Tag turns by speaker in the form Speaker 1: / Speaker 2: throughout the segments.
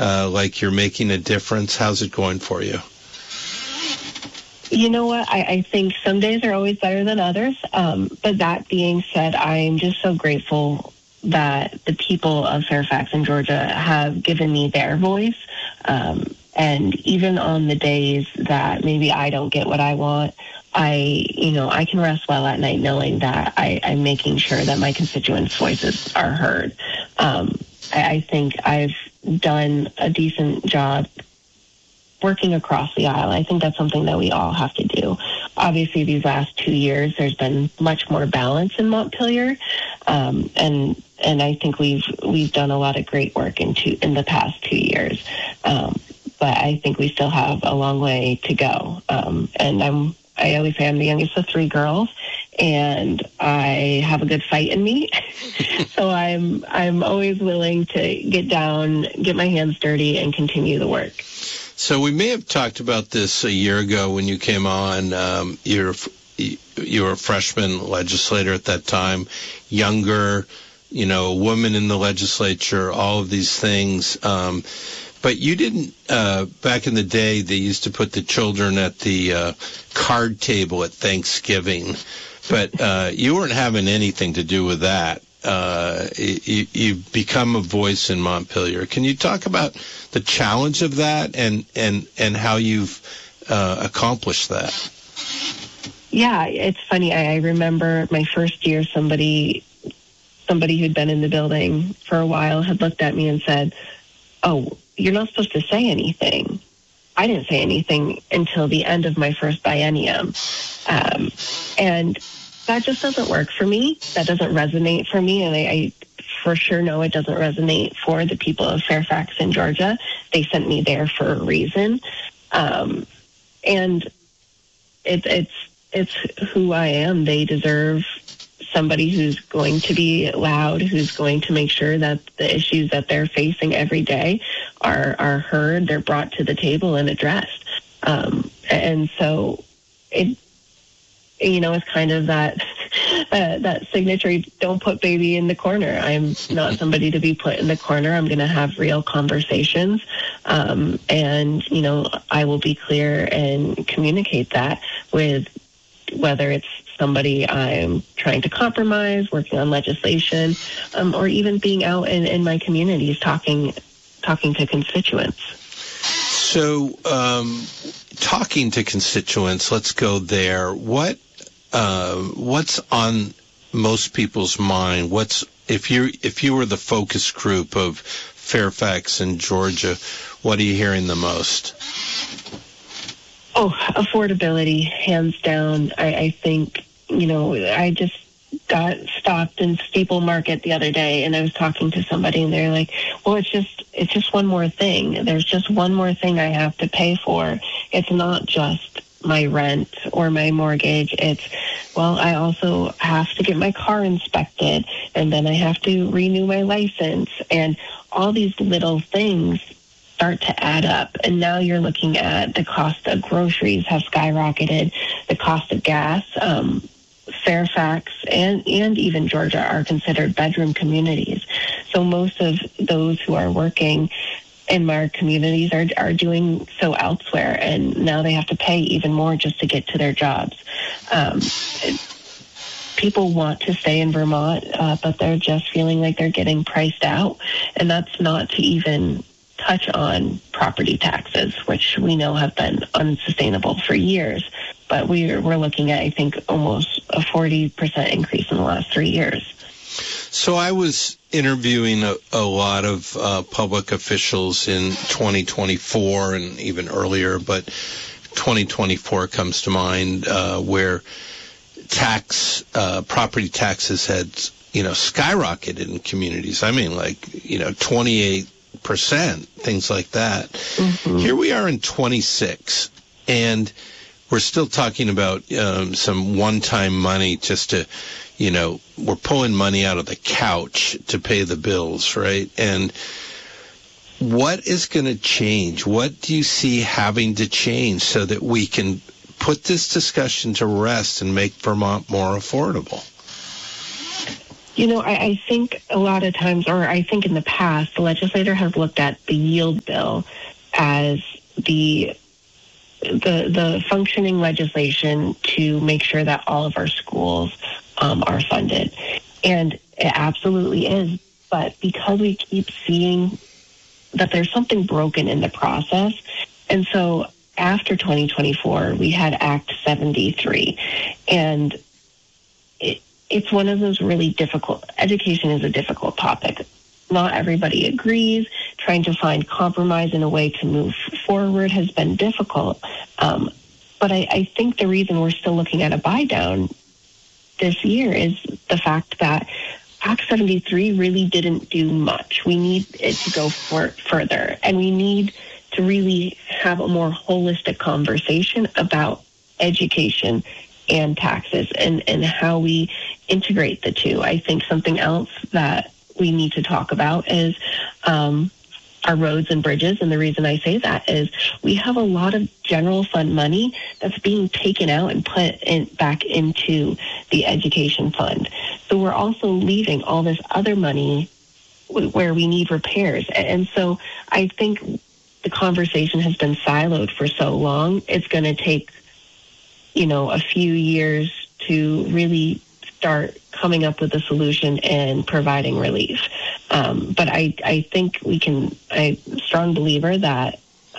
Speaker 1: like you're making a difference? How's it going for you?
Speaker 2: You know what? I think some days are always better than others. But that being said, I'm just so grateful that the people of Fairfax and Georgia have given me their voice. And even on the days that maybe I don't get what I want, I can rest well at night knowing that I'm making sure that my constituents' voices are heard. I think I've done a decent job working across the aisle. I think that's something that we all have to do. Obviously, these last 2 years, there's been much more balance in Montpelier, and I think we've done a lot of great work in the past 2 years. But I think we still have a long way to go. And I always say I'm the youngest of 3 girls, and I have a good fight in me. So I'm always willing to get down, get my hands dirty, and continue the work.
Speaker 1: So we may have talked about this a year ago when you came on. You were a freshman legislator at that time, younger, a woman in the legislature, all of these things. But you didn't, back in the day, they used to put the children at the card table at Thanksgiving. But you weren't having anything to do with that. You've become a voice in Montpelier. Can you talk about the challenge of that and how you've accomplished that?
Speaker 2: Yeah, it's funny. I remember my first year, somebody who'd been in the building for a while had looked at me and said, "Oh, you're not supposed to say anything." I didn't say anything until the end of my first biennium. And that just doesn't work for me. That doesn't resonate for me. And I for sure know it doesn't resonate for the people of Fairfax and Georgia. They sent me there for a reason. And it's who I am. They deserve somebody who's going to be loud, who's going to make sure that the issues that they're facing every day are heard, they're brought to the table and addressed. And so it's kind of that signature, don't put baby in the corner. I'm not somebody to be put in the corner. I'm going to have real conversations. And I will be clear and communicate that with whether it's somebody I'm trying to compromise, working on legislation, or even being out in my communities talking to constituents.
Speaker 1: So, talking to constituents, let's go there. What's on most people's mind? If you were the focus group of Fairfax and Georgia, what are you hearing the most?
Speaker 2: Oh, affordability, hands down. I think, I just got stopped in Steeple Market the other day, and I was talking to somebody, and they're like, well, it's just one more thing. There's just one more thing I have to pay for. It's not just my rent or my mortgage. It's, well, I also have to get my car inspected, and then I have to renew my license, and all these little things start to add up. And now you're looking at the cost of groceries have skyrocketed, the cost of gas. Fairfax and even Georgia are considered bedroom communities. So most of those who are working in our communities are doing so elsewhere, and now they have to pay even more just to get to their jobs. People want to stay in Vermont, but they're just feeling like they're getting priced out. And that's not to even touch on property taxes, which we know have been unsustainable for years. But we're looking at, I think, almost a 40% increase in the last 3 years.
Speaker 1: So I was interviewing a lot of public officials in 2024 and even earlier, but 2024 comes to mind, where property taxes had, skyrocketed in communities. I mean, 28%, things like that. Mm-hmm. Here we are in 26, and we're still talking about some one-time money just to, we're pulling money out of the couch to pay the bills, right? And what is going to change? What do you see having to change so that we can put this discussion to rest and make Vermont more affordable?
Speaker 2: I think a lot of times, or I think in the past, the legislator has looked at the yield bill as the functioning legislation to make sure that all of our schools are funded. And it absolutely is. But because we keep seeing that there's something broken in the process, and so after 2024, we had Act 73, and it's one of those really difficult, education is a difficult topic. Not everybody agrees. Trying to find compromise in a way to move forward has been difficult. But I think the reason we're still looking at a buy down this year is the fact that Act 73 really didn't do much. We need it to go further, and we need to really have a more holistic conversation about education and taxes and how we integrate the two. I think something else that we need to talk about is our roads and bridges. And the reason I say that is we have a lot of general fund money that's being taken out and put back into the education fund. So we're also leaving all this other money where we need repairs. And so I think the conversation has been siloed for so long. It's going to take, a few years to really start coming up with a solution and providing relief. But I think I'm a strong believer that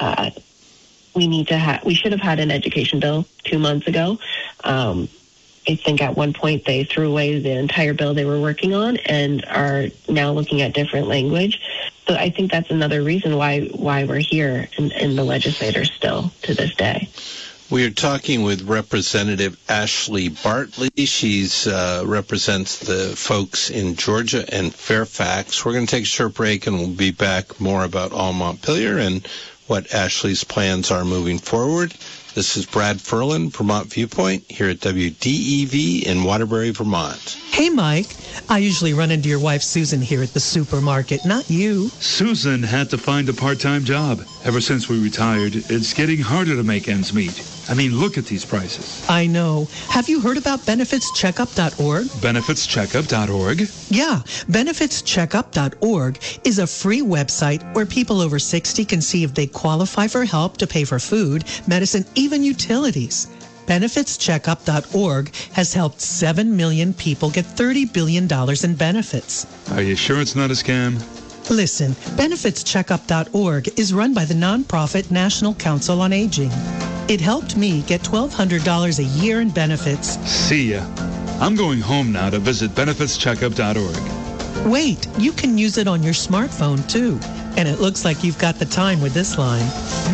Speaker 2: we should have had an education bill 2 months ago. I think at one point they threw away the entire bill they were working on and are now looking at different language. So I think that's another reason why we're here in the legislature still to this day.
Speaker 1: We are talking with Representative Ashley Bartley. She's represents the folks in Georgia and Fairfax. We're going to take a short break, and we'll be back more about All-Montpelier and what Ashley's plans are moving forward. This is Brad Ferlin, Vermont Viewpoint, here at WDEV in Waterbury, Vermont.
Speaker 3: Hey, Mike. I usually run into your wife, Susan, here at the supermarket, not you.
Speaker 4: Susan had to find a part-time job. Ever since we retired, it's getting harder to make ends meet. I mean, look at these prices.
Speaker 3: I know. Have you heard about benefitscheckup.org?
Speaker 4: Benefitscheckup.org?
Speaker 3: Yeah, benefitscheckup.org is a free website where people over 60 can see if they qualify for help to pay for food, medicine, even utilities. Benefitscheckup.org has helped 7 million people get $30 billion in benefits.
Speaker 4: Are you sure it's not a scam?
Speaker 3: Listen, benefitscheckup.org is run by the nonprofit National Council on Aging. It helped me get $1,200 a year in benefits.
Speaker 4: See ya. I'm going home now to visit benefitscheckup.org.
Speaker 3: Wait, you can use it on your smartphone too. And it looks like you've got the time with this line.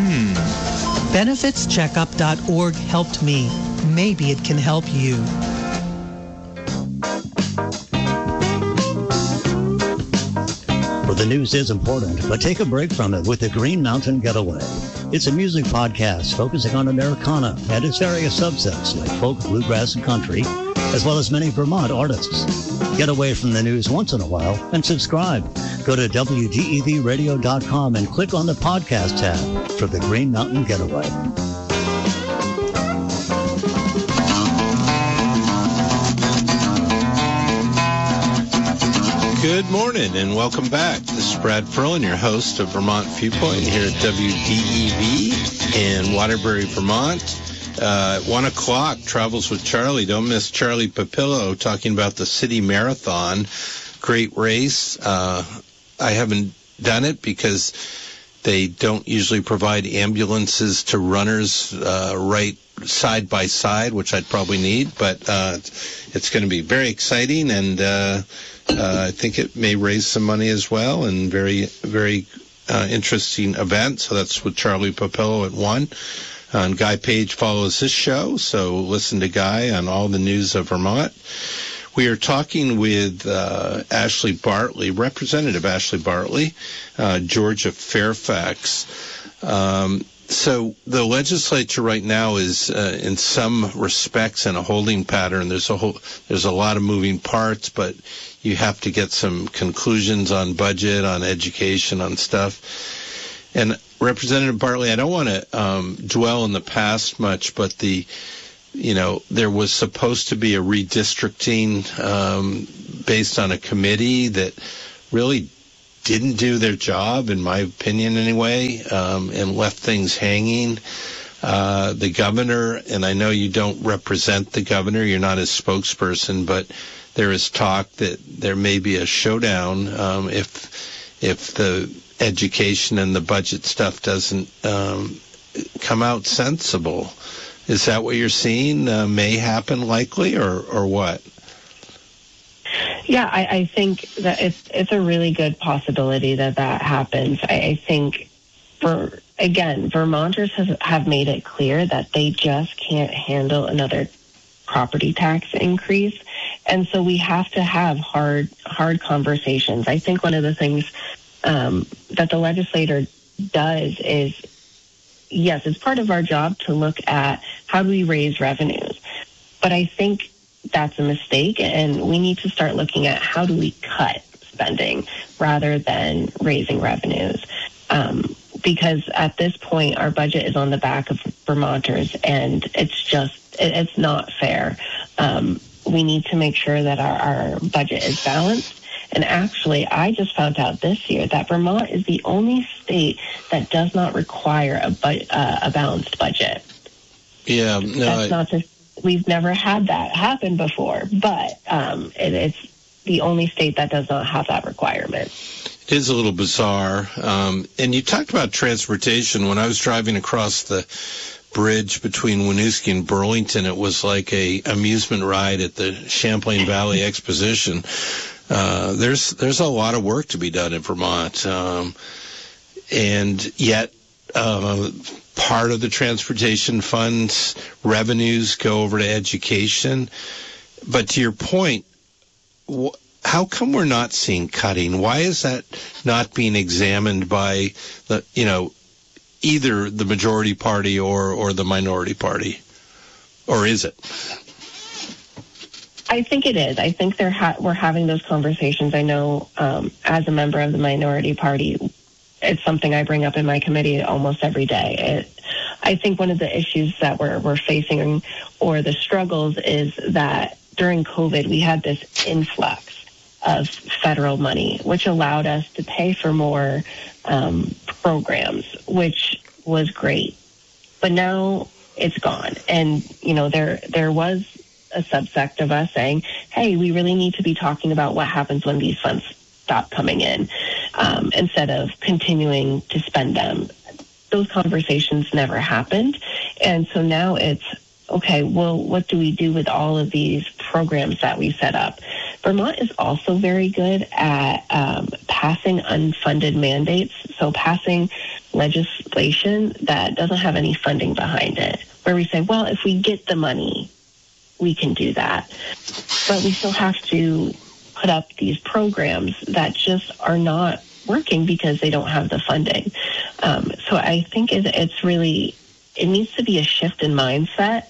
Speaker 3: Benefitscheckup.org helped me. Maybe it can help you.
Speaker 5: Well, the news is important, but take a break from it with the Green Mountain Getaway. It's a music podcast focusing on Americana and its various subsets like folk, bluegrass, and country, as well as many Vermont artists. Get away from the news once in a while and subscribe. Go to WDEVradio.com and click on the podcast tab for the Green Mountain Getaway.
Speaker 1: Good morning and welcome back. This is Brad Ferlin, your host of Vermont Viewpoint here at WDEV in Waterbury, Vermont. 1 o'clock, Travels with Charlie. Don't miss Charlie Papillo talking about the City Marathon. Great race. I haven't done it because they don't usually provide ambulances to runners right side by side, which I'd probably need, but it's going to be very exciting, and I think it may raise some money as well, and very, very interesting event. So that's with Charlie Papillo at 1. And Guy Page follows this show, so listen to Guy on all the news of Vermont. We are talking with Ashley Bartley, Representative Ashley Bartley, Georgia Fairfax. So the legislature right now is, in some respects, in a holding pattern. There's a lot of moving parts, but you have to get some conclusions on budget, on education, on stuff. And Representative Bartley, I don't want to dwell in the past much, but the there was supposed to be a redistricting based on a committee that really didn't do their job, in my opinion anyway, and left things hanging. The governor, and I know you don't represent the governor, you're not his spokesperson, but there is talk that there may be a showdown if the education and the budget stuff doesn't come out sensible. Is that what you're seeing may happen likely, or what?
Speaker 2: Yeah, I think that it's a really good possibility that happens. I think, Vermonters have made it clear that they just can't handle another property tax increase. And so we have to have hard conversations. I think one of the things that the legislator does is, yes, it's part of our job to look at how do we raise revenues. But I think that's a mistake, and we need to start looking at how do we cut spending rather than raising revenues. Because at this point, our budget is on the back of Vermonters, and it's not fair. We need to make sure that our budget is balanced. And actually, I just found out this year that Vermont is the only state that does not require a balanced budget.
Speaker 1: Yeah, no,
Speaker 2: we've never had that happen before, but it's the only state that does not have that requirement.
Speaker 1: It is a little bizarre. And you talked about transportation. When I was driving across the bridge between Winooski and Burlington, it was like a amusement ride at the Champlain Valley Exposition. There's a lot of work to be done in Vermont, and yet part of the transportation funds revenues go over to education. But to your point, how come we're not seeing cutting? Why is that not being examined by either the majority party or the minority party, or is it?
Speaker 2: I think it is. I think we're having those conversations. I know as a member of the minority party, it's something I bring up in my committee almost every day. I think one of the issues that we're facing, or the struggles, is that during COVID, we had this influx of federal money, which allowed us to pay for more programs, which was great. But now it's gone. And, there was a subsect of us saying, hey, we really need to be talking about what happens when these funds stop coming in, instead of continuing to spend them. Those conversations never happened. And so now it's, okay, well, what do we do with all of these programs that we set up? Vermont is also very good at passing unfunded mandates, so passing legislation that doesn't have any funding behind it, where we say, well, if we get the money, we can do that. But we still have to put up these programs that just are not working because they don't have the funding. So I think it needs to be a shift in mindset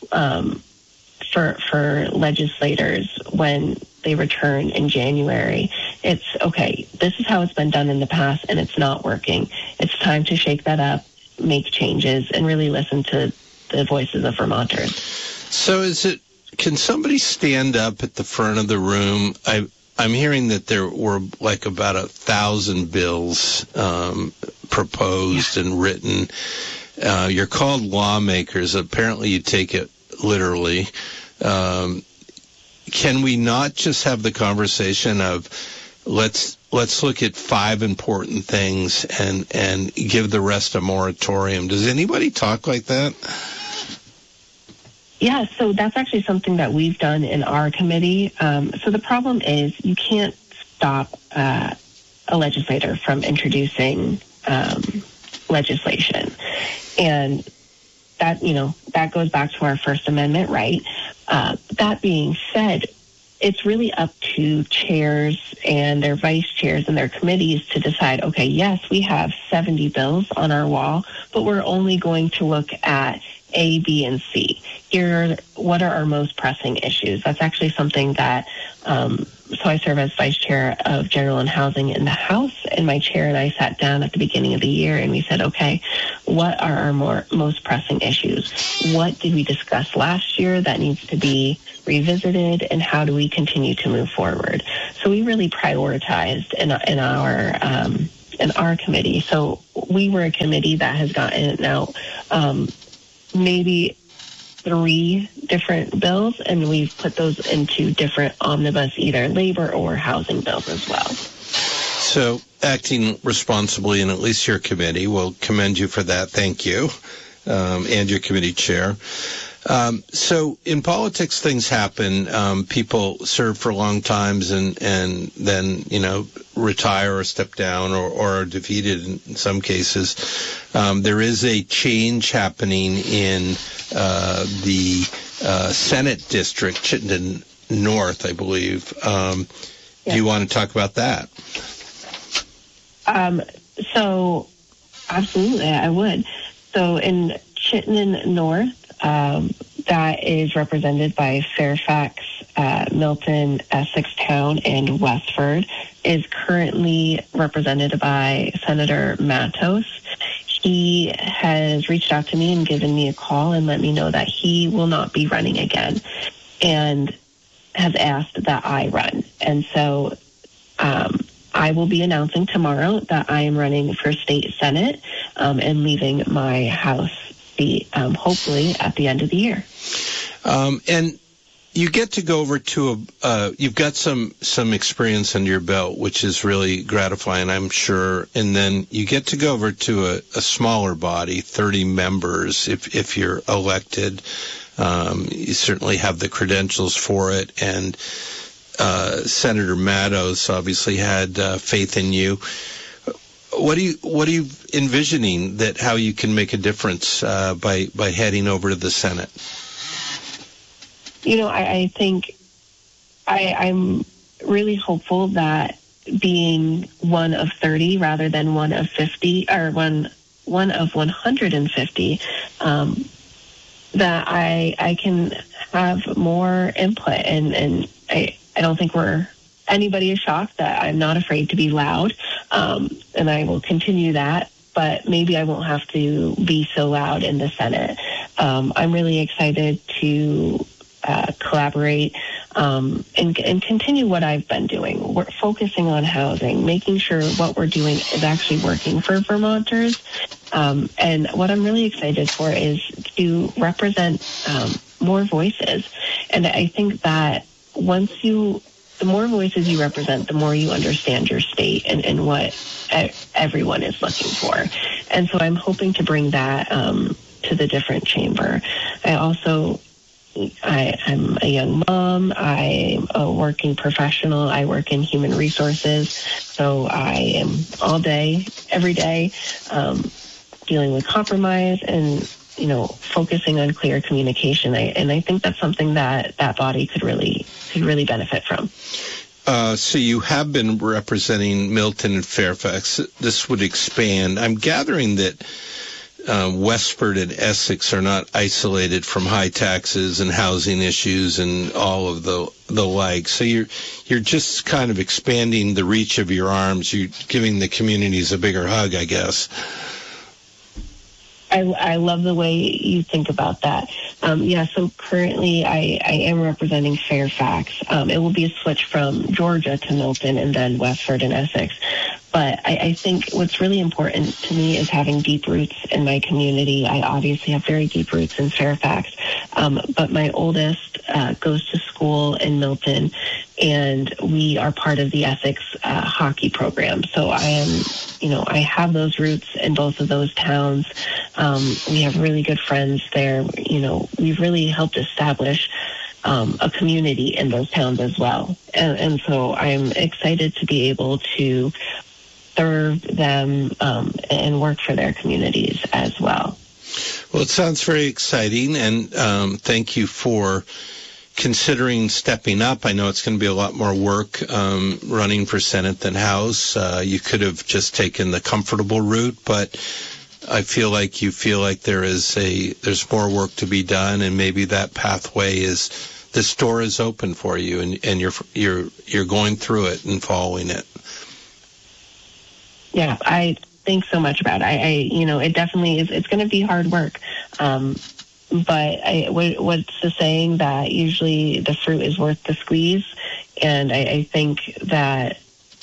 Speaker 2: for legislators when they return in January. It's, okay, this is how it's been done in the past, and it's not working. It's time to shake that up, make changes, and really listen to the voices of Vermonters.
Speaker 1: So can somebody stand up at the front of the room? I'm hearing that there were like about 1,000 bills proposed and written. You're called lawmakers. Apparently you take it literally. Can we not just have the conversation of let's look at 5 important things and give the rest a moratorium? Does anybody talk like that?
Speaker 2: Yeah, so that's actually something that we've done in our committee. So the problem is you can't stop a legislator from introducing legislation. And that goes back to our First Amendment right. That being said, it's really up to chairs and their vice chairs and their committees to decide, okay, yes, we have 70 bills on our wall, but we're only going to look at A, B, and C. What are our most pressing issues? That's actually something that So I serve as vice chair of general and housing in the House, and my chair and I sat down at the beginning of the year and we said, okay, what are our most pressing issues? What did we discuss last year that needs to be revisited, and how do we continue to move forward? So we really prioritized in our committee. So we were a committee that has gotten out maybe 3 different bills, and we've put those into different omnibus, either labor or housing bills as well.
Speaker 1: So acting responsibly in at least your committee, we'll commend you for that. Thank you. And your committee chair. So in politics, things happen. People serve for long times and then, retire or step down or are defeated in some cases. There is a change happening in the Senate district, Chittenden North, I believe. Yes. Do you want to talk about that?
Speaker 2: So absolutely, I would. So in Chittenden North, that is represented by Fairfax, Milton, Essex Town, and Westford, is currently represented by Senator Matos. He has reached out to me and given me a call and let me know that he will not be running again, and has asked that I run. And so I will be announcing tomorrow that I am running for state senate and leaving my House seat, hopefully at the end of the year.
Speaker 1: And you get to go over to you've got some experience under your belt, which is really gratifying, I'm sure. And then you get to go over to a smaller body, 30 members, if you're elected. You certainly have the credentials for it. And Senator Matos obviously had faith in you. What are you envisioning that how you can make a difference by heading over to the Senate?
Speaker 2: I think I'm really hopeful that being one of 30 rather than one of 50 or one of 150, that I can have more input, and I don't think anybody is shocked that I'm not afraid to be loud, and I will continue that, but maybe I won't have to be so loud in the Senate. I'm really excited to collaborate and continue what I've been doing. We're focusing on housing, making sure what we're doing is actually working for Vermonters. And what I'm really excited for is to represent more voices. And I think that the more voices you represent, the more you understand your state and what everyone is looking for. And so I'm hoping to bring that to the different chamber. I'm a young mom. I'm a working professional. I work in human resources. So I am all day, every day, dealing with compromise and, focusing on clear communication. And I think that's something that body could really benefit from.
Speaker 1: So you have been representing Milton and Fairfax. This would expand. I'm gathering that Westford and Essex are not isolated from high taxes and housing issues and all of the like. So you're just kind of expanding the reach of your arms. You're giving the communities a bigger hug, I guess.
Speaker 2: I love the way you think about that. So currently I am representing Fairfax. It will be a switch from Georgia to Milton and then Westford and Essex. But I think what's really important to me is having deep roots in my community. I obviously have very deep roots in Fairfax, but my oldest goes to school in Milton, and we are part of the Essex hockey program. So I have those roots in both of those towns. We have really good friends there. We've really helped establish a community in those towns as well. And so I'm excited to be able to serve them and work for their communities as well.
Speaker 1: Well, it sounds very exciting, and thank you for considering stepping up. I know it's going to be a lot more work running for Senate than House. You could have just taken the comfortable route, but I feel like there's more work to be done, and maybe that pathway is this door is open for you, and you're going through it and following it.
Speaker 2: Yeah, I think so much about it. It definitely is. It's going to be hard work. But what's the saying that usually the fruit is worth the squeeze? And I think that,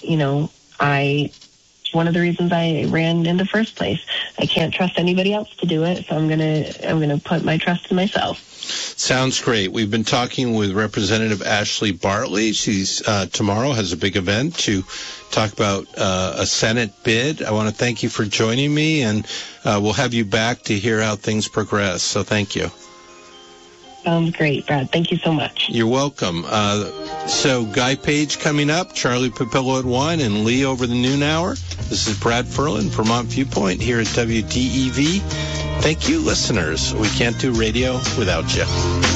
Speaker 2: one of the reasons I ran in the first place. I can't trust anybody else to do it, so I'm gonna put my trust in myself.
Speaker 1: Sounds great. We've been talking with Representative Ashley Bartley. She's tomorrow has a big event to talk about a Senate bid. I want to thank you for joining me, and we'll have you back to hear how things progress. So thank you.
Speaker 2: Sounds great, Brad. Thank you so much.
Speaker 1: You're welcome. So Guy Page coming up, Charlie Papillo at 1, and Lee over the noon hour. This is Brad Ferlin, Vermont Viewpoint here at WDEV. Thank you, listeners. We can't do radio without you.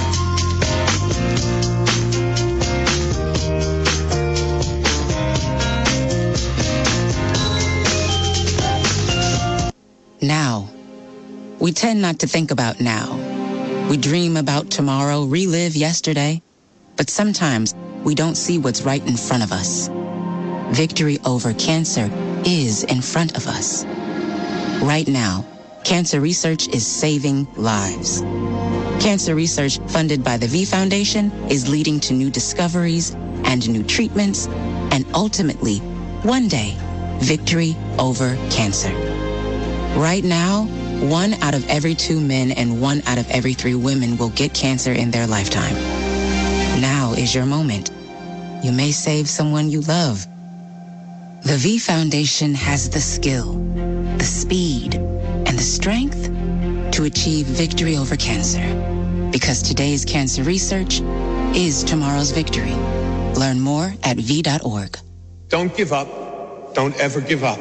Speaker 6: Now. We tend not to think about now. We dream about tomorrow, relive yesterday, but sometimes we don't see what's right in front of us. Victory over cancer is in front of us. Right now, cancer research is saving lives. Cancer research funded by the V Foundation is leading to new discoveries and new treatments, and ultimately, one day, victory over cancer. Right now, 1 out of every 2 men and 1 out of every 3 women will get cancer in their lifetime. Now is your moment. You may save someone you love. The V Foundation has the skill, the speed, and the strength to achieve victory over cancer. Because today's cancer research is tomorrow's victory. Learn more at v.org.
Speaker 7: Don't give up. Don't ever give up.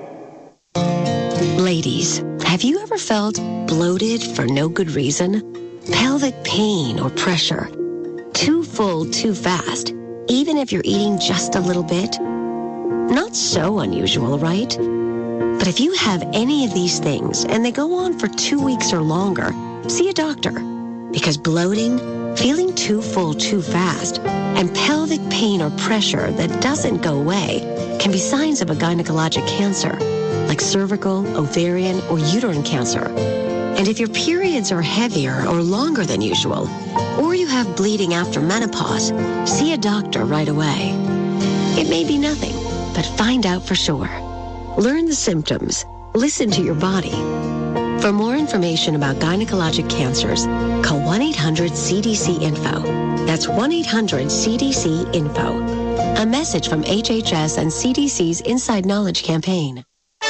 Speaker 8: Ladies, have you ever felt bloated for no good reason? Pelvic pain or pressure? Too full, too fast, even if you're eating just a little bit? Not so unusual, right? But if you have any of these things and they go on for 2 weeks or longer, see a doctor. Because bloating, feeling too full too fast, and pelvic pain or pressure that doesn't go away can be signs of a gynecologic cancer, like cervical, ovarian, or uterine cancer. And if your periods are heavier or longer than usual, or you have bleeding after menopause, see a doctor right away. It may be nothing, but find out for sure. Learn the symptoms. Listen to your body. For more information about gynecologic cancers, call 1-800-CDC-INFO. That's 1-800-CDC-INFO. A message from HHS and CDC's Inside Knowledge campaign.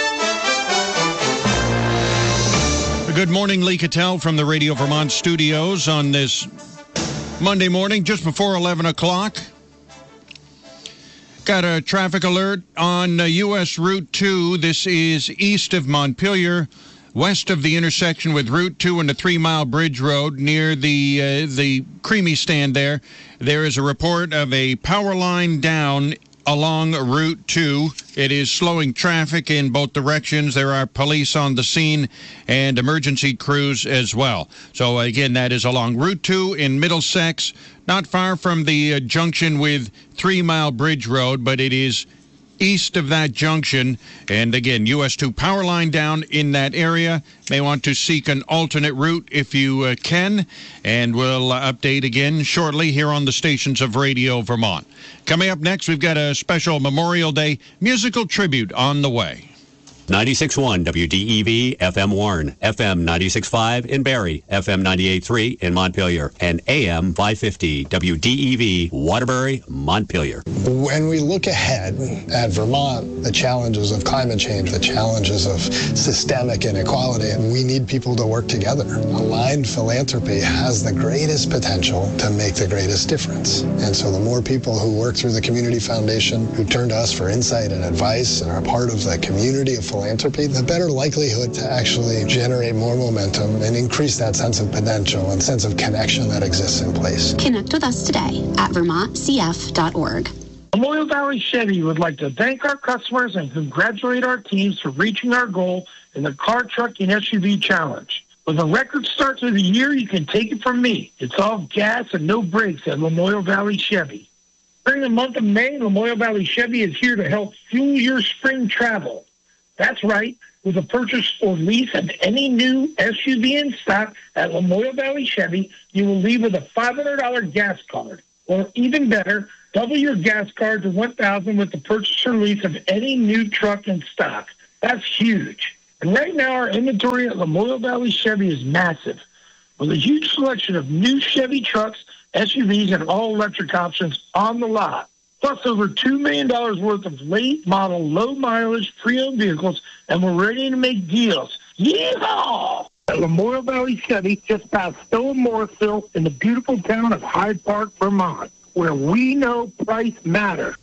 Speaker 9: Good morning, Lee Cattell from the Radio Vermont studios on this Monday morning, just before 11 o'clock. Got a traffic alert on U.S. Route 2. This is east of Montpelier, west of the intersection with Route 2 and the 3 Mile Bridge Road near the Creamy stand there. There is a report of a power line down along Route 2. It is slowing traffic in both directions. There are police on the scene and emergency crews as well. So, again, that is along Route 2 in Middlesex, not far from the junction with 3 Mile Bridge Road, but it is east of that junction. And, again, US 2 power line down in that area. May want to seek an alternate route if you can. And we'll update again shortly here on the stations of Radio Vermont. Coming up next, we've got a special Memorial Day musical tribute on the way.
Speaker 10: 96.1 WDEV, FM Warren, FM 96.5 in Barrie, FM 98.3 in Montpelier, and AM 550 WDEV, Waterbury, Montpelier.
Speaker 11: When we look ahead at Vermont, the challenges of climate change, the challenges of systemic inequality, we need people to work together. Aligned philanthropy has the greatest potential to make the greatest difference. And so the more people who work through the Community Foundation, who turn to us for insight and advice and are part of the community of philanthropy, the better likelihood to actually generate more momentum and increase that sense of potential and sense of connection that exists in place.
Speaker 12: Connect with us today at vermontcf.org.
Speaker 13: Memorial Valley Chevy would like to thank our customers and congratulate our teams for reaching our goal in the Car, Truck, and SUV Challenge. With a record start to the year, you can take it from me. It's all gas and no brakes at Lamoille Valley Chevy. During the month of May, Lamoille Valley Chevy is here to help fuel your spring travel. That's right. With a purchase or lease of any new SUV in stock at Lamoille Valley Chevy, you will leave with a $500 gas card. Or even better, double your gas card to $1,000 with the purchase or lease of any new truck in stock. That's huge. And right now, our inventory at Lamoille Valley Chevy is massive, with a huge selection of new Chevy trucks, SUVs, and all-electric options on the lot. Plus over $2 million worth of late model, low-mileage, pre-owned vehicles, and we're ready to make deals. Yeehaw! At Lamoille Valley Chevy, just past Stowe and Morrisville, in the beautiful town of Hyde Park, Vermont, where we know price matters.